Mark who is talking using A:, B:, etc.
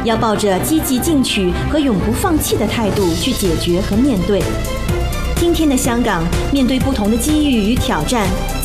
A: 要抱着积极进取和永不放弃的态度去解决和面对。今天的香港面对不同的机遇与挑战，